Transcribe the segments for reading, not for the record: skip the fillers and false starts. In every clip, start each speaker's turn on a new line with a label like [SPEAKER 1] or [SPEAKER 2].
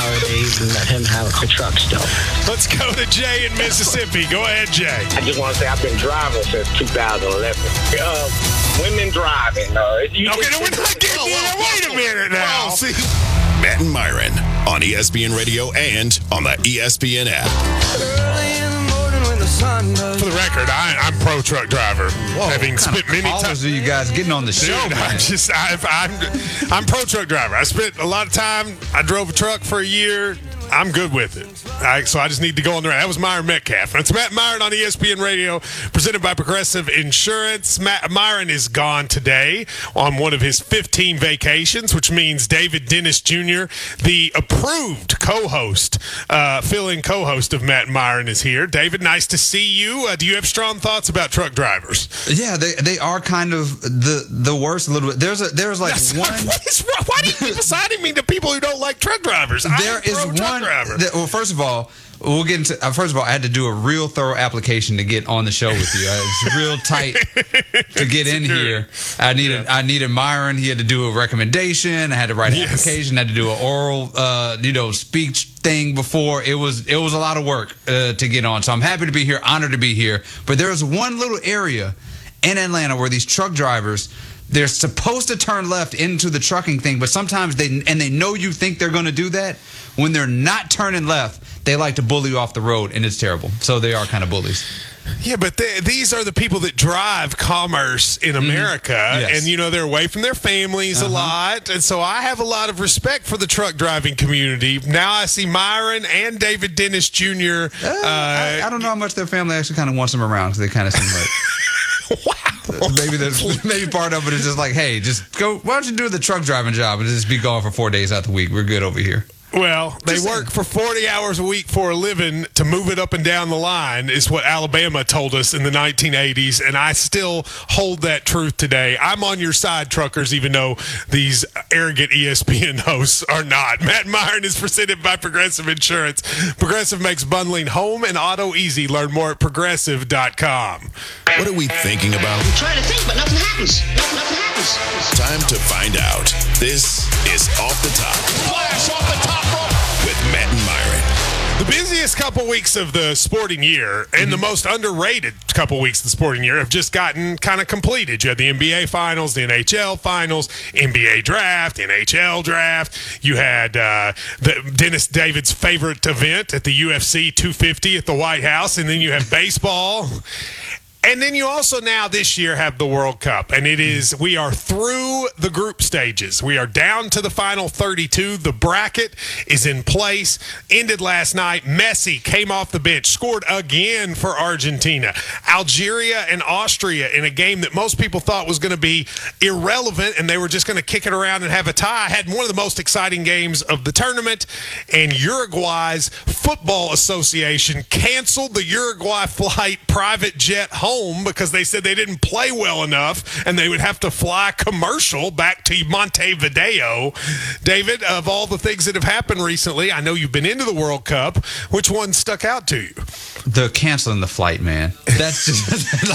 [SPEAKER 1] nowadays and let him have a truck still.
[SPEAKER 2] Let's go to Jay in Mississippi. Go ahead, Jay.
[SPEAKER 3] I just want to say I've been driving since 2011. Women driving.
[SPEAKER 2] Okay, no, we're not getting there. Wait a minute now.
[SPEAKER 4] Oh, see. Matt and Myron on ESPN Radio and on the ESPN app.
[SPEAKER 2] For the record, I'm pro truck driver.
[SPEAKER 5] Whoa,
[SPEAKER 2] having spent many times.
[SPEAKER 5] Are you guys getting on the show,
[SPEAKER 2] Dude,
[SPEAKER 5] man?
[SPEAKER 2] I'm pro truck driver. I spent a lot of time. I drove a truck for a year. I'm good with it. So I just need to go on the road. That was Myron Metcalf. It's Matt and Myron on ESPN Radio, presented by Progressive Insurance. Myron is gone today on one of his 15 vacations, which means David Dennis Jr., the approved co-host, fill-in co-host of Matt and Myron, is here. David, nice to see you. Do you have strong thoughts about truck drivers?
[SPEAKER 5] Yeah, they are kind of the worst a little bit. There's like one.
[SPEAKER 2] What is wrong? Why do you keep assigning me to people who don't like truck drivers?
[SPEAKER 5] There is one. Well, first of all, we'll get into. First of all, I had to do a real thorough application to get on the show with you. It's real tight to get in here. I needed Myron. He had to do a recommendation. I had to write an application. I had to do an oral, speech thing before. It was a lot of work to get on. So I'm happy to be here. Honored to be here. But there's one little area in Atlanta where these truck drivers, they're supposed to turn left into the trucking thing, but sometimes they know you think they're going to do that. When they're not turning left, they like to bully you off the road, and it's terrible. So they are kind of bullies.
[SPEAKER 2] Yeah, but these are the people that drive commerce in America, and, they're away from their families a lot. And so I have a lot of respect for the truck driving community. Now I see Myron and David Dennis Jr.
[SPEAKER 5] I don't know how much their family actually kind of wants them around, because they kind of seem like...
[SPEAKER 2] Wow.
[SPEAKER 5] Maybe part of it is just like, hey, just go. Why don't you do the truck driving job and just be gone for 4 days out the week? We're good over here.
[SPEAKER 2] Well, they work for 40 hours a week for a living to move it up and down the line, is what Alabama told us in the 1980s, and I still hold that truth today. I'm on your side, truckers, even though these arrogant ESPN hosts are not. Matt Myron is presented by Progressive Insurance. Progressive makes bundling home and auto easy. Learn more at progressive.com.
[SPEAKER 4] What are we thinking about?
[SPEAKER 6] I'm trying to think, but nothing happens. Nothing happens.
[SPEAKER 4] Time to find out. This is Off the Top.
[SPEAKER 6] Flash off the top rope.
[SPEAKER 4] With Matt and Myron.
[SPEAKER 2] The busiest couple weeks of the sporting year and the most underrated couple weeks of the sporting year have just gotten kind of completed. You had the NBA Finals, the NHL Finals, NBA Draft, NHL Draft. You had Dennis David's favorite event at the UFC 250 at the White House, and then you have baseball. And then you also now this year have the World Cup, and we are through the group stages. We are down to the final 32. The bracket is in place. Ended last night. Messi came off the bench, scored again for Argentina. Algeria and Austria in a game that most people thought was going to be irrelevant, and they were just going to kick it around and have a tie. Had one of the most exciting games of the tournament, and Uruguay's Football Association canceled the Uruguay flight private jet home because they said they didn't play well enough and they would have to fly commercial back to Montevideo. David, of all the things that have happened recently, I know you've been into the World Cup. Which one stuck out to you?
[SPEAKER 5] The canceling the flight, man. That's just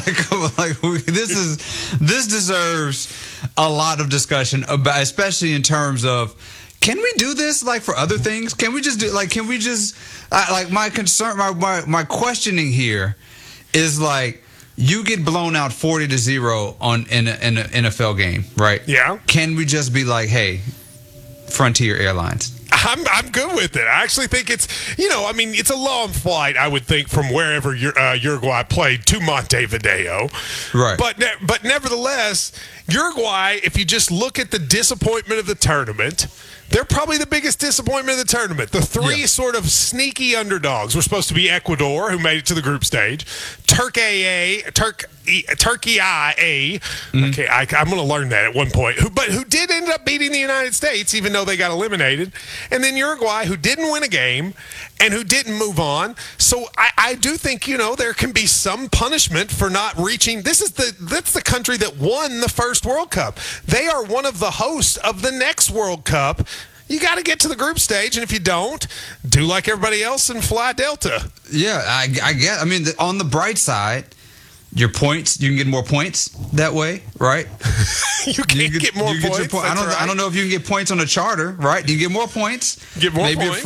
[SPEAKER 5] this deserves a lot of discussion about, especially in terms of, can we do this like for other things? Can we just do my concern, my questioning here is like, you get blown out 40-0 in an NFL game, right?
[SPEAKER 2] Yeah.
[SPEAKER 5] Can we just be like, hey, Frontier Airlines?
[SPEAKER 2] I'm good with it. I actually think it's, it's a long flight, I would think, from wherever Uruguay played to Montevideo.
[SPEAKER 5] Right.
[SPEAKER 2] But nevertheless, Uruguay, if you just look at the disappointment of the tournament, they're probably the biggest disappointment of the tournament. The three sort of sneaky underdogs were supposed to be Ecuador, who made it to the group stage, Turkey IA. Okay, I'm going to learn that at one point. Who did end up beating the United States, even though they got eliminated. And then Uruguay, who didn't win a game and who didn't move on. So I do think, there can be some punishment for not reaching. That's the country that won the first World Cup. They are one of the hosts of the next World Cup. You got to get to the group stage, and if you don't, do like everybody else and fly Delta.
[SPEAKER 5] Yeah, I guess. I mean, on the bright side, your points, you can get more points that way, right?
[SPEAKER 2] you can get more points.
[SPEAKER 5] I don't know if you can get points on a charter, right? You get more points.
[SPEAKER 2] Get more points.